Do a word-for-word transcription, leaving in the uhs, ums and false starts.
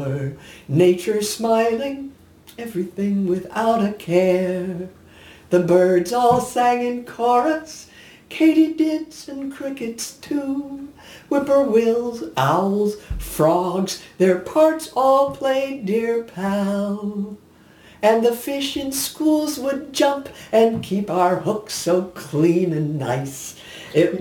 Nature smiling, everything without a care. The birds all sang in chorus, katydids and crickets too. Whippoorwills, owls, frogs, their parts all played dear pal. And the fish in schools would jump and keep our hooks so clean and nice. It